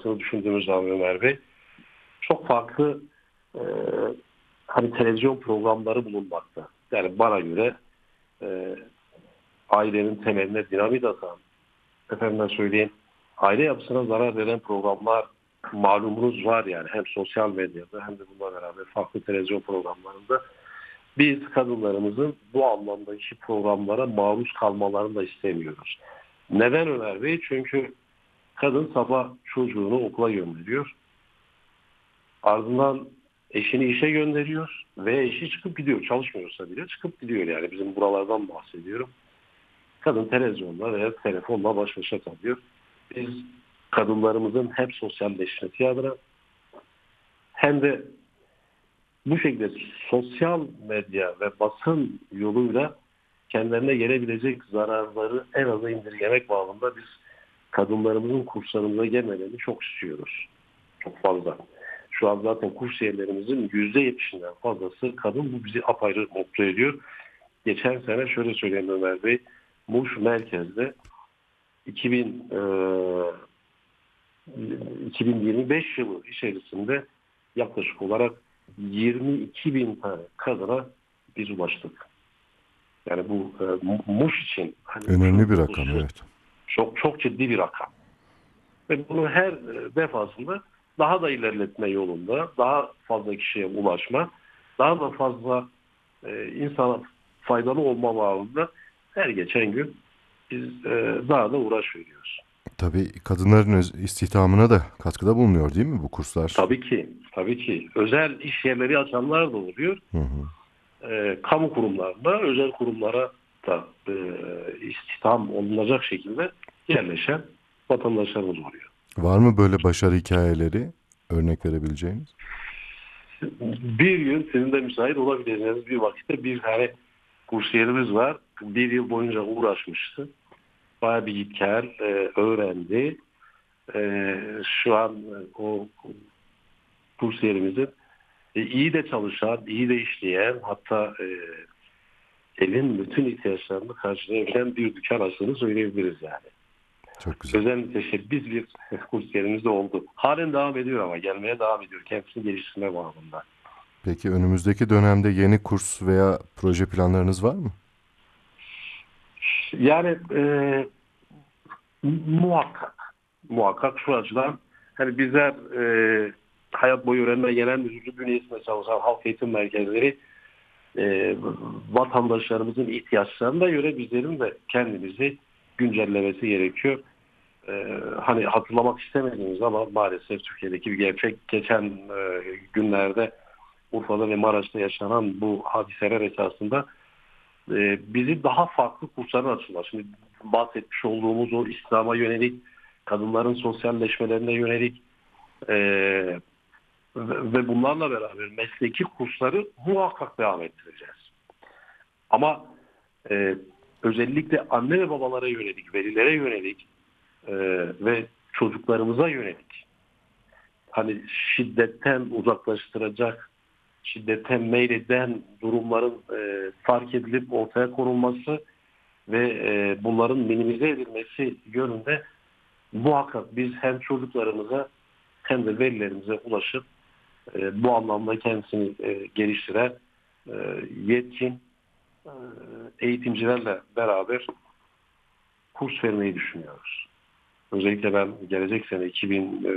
altyapısını düşündüğümüz zaman Ömer Bey, çok farklı e, hani televizyon programları bulunmakta. Yani bana göre e, ailenin temeline dinamit atan, efendime söyleyeyim, aile yapısına zarar veren programlar malumunuz var yani. Hem sosyal medyada hem de bununla beraber farklı televizyon programlarında biz kadınlarımızın bu anlamdaki programlara maruz kalmalarını da istemiyoruz. Neden Ömer Bey? Çünkü kadın sabah çocuğunu okula gönderiyor. Ardından eşini işe gönderiyor ve eşi çıkıp gidiyor. Çalışmıyorsa bile çıkıp gidiyor yani. Bizim buralardan bahsediyorum. Kadın televizyonla veya telefonla baş başa kalıyor. Biz kadınlarımızın hem sosyalleşmesi adına hem de bu şekilde sosyal medya ve basın yoluyla kendilerine gelebilecek zararları en aza indirgemek bağlamında biz kadınlarımızın kurslarımıza gelmelerini çok istiyoruz. Çok fazla. Şu an zaten kurs yerlerimizin %70'inden fazlası kadın. Bu bizi apayrı mutlu ediyor. Geçen sene şöyle söyleyeyim Ömer Bey, Muş merkezde 2025 yılı içerisinde yaklaşık olarak 22 bin tane kadına biz ulaştık. Yani bu Muş için hani Önemli bir rakam, evet. çok çok ciddi bir rakam. Ve bunu her defasında daha da ilerletme yolunda, daha fazla kişiye ulaşma, daha da fazla insana faydalı olma bağlamında her geçen gün biz daha da uğraş veriyoruz. Tabii kadınların istihdamına da katkıda bulunuyor değil mi bu kurslar? Tabii ki, tabii ki. Özel iş yerleri açanlar da oluyor. Hı hı. Kamu kurumlarında, özel kurumlara da istihdam olunacak şekilde yerleşen vatandaşlarımız oluyor. Var mı böyle başarı hikayeleri örnek verebileceğiniz? Bir gün sizin de müsait olabileceğiniz bir vakitte bir tane kursiyerimiz var. Bir yıl boyunca uğraşmıştı. Bayağı bir git gel öğrendi. Şu an o kursiyerimizin iyi de çalışan, iyi de işleyen, hatta evin bütün ihtiyaçlarını karşılayabilen bir dükkan açtığını söyleyebiliriz yani. Çok güzel. Özel müteşebbis bir kursiyerimiz de oldu. Halen devam ediyor ama gelmeye devam ediyor. Kendisini geliştirme bağlamında. Peki önümüzdeki dönemde yeni kurs veya proje planlarınız var mı? Yani muhakkak şu açıdan hani bizler hayat boyu öğrenme genel müdürlüğü bünyesinde çalışan halk eğitim merkezleri vatandaşlarımızın ihtiyaçlarına göre bizlerin de kendimizi güncellemesi gerekiyor. Hani hatırlamak istemediğimiz ama maalesef Türkiye'deki bir gerçek, geçen günlerde Urfa'da ve Maraş'ta yaşanan bu hadiseler esasında bizi daha farklı kurslara açıyorlar. Şimdi bahsetmiş olduğumuz o İslam'a yönelik, kadınların sosyalleşmelerine yönelik e, ve bunlarla beraber mesleki kursları muhakkak devam ettireceğiz. Ama e, özellikle anne ve babalara yönelik, velilere yönelik ve çocuklarımıza yönelik hani şiddetten uzaklaştıracak, şiddetten meyleden durumların fark edilip ortaya konulması ve bunların minimize edilmesi yönünde muhakkak biz hem çocuklarımıza hem de velilerimize ulaşıp bu anlamda kendisini geliştiren yetkin eğitimcilerle beraber kurs vermeyi düşünüyoruz. Özellikle ben gelecek sene 2000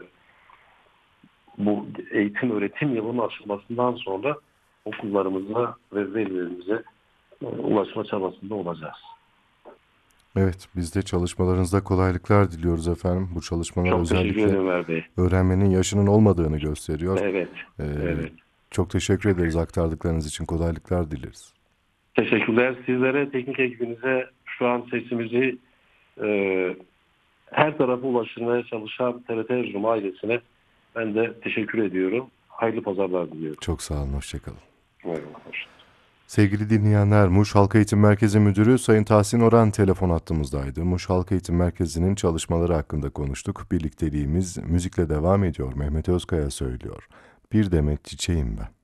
bu eğitim öğretim yılının açılmasından sonra okullarımıza ve velilerimize ulaşma çabasında olacağız. Evet, biz de çalışmalarınızda kolaylıklar diliyoruz efendim. Bu çalışmalar Çok teşekkür özellikle ederim Ömer Bey. öğrenmenin yaşının olmadığını gösteriyor. Evet, Ee, evet. Çok teşekkür ederiz aktardıklarınız için. Kolaylıklar dileriz. Teşekkürler sizlere, teknik ekibinize, şu an sesimizi e, her tarafa ulaştırmaya çalışan TRT Erzurum ailesine ben de teşekkür ediyorum. Hayırlı pazarlar diliyorum. Çok sağ olun, hoşça kalın. Eyvallah, hoş. Sevgili dinleyenler, Muş Halk Eğitim Merkezi Müdürü Sayın Tahsin Oran telefon hattımızdaydı. Muş Halk Eğitim Merkezi'nin çalışmaları hakkında konuştuk. Birlikteliğimiz müzikle devam ediyor. Mehmet Özkaya söylüyor. Bir demet çiçeğim ben.